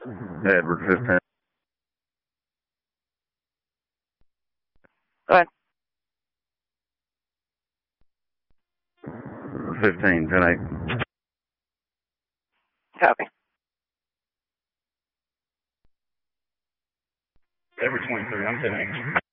Edward 15. Go ahead. 15, 10-8. Copy. Edward 23, I'm 10-8.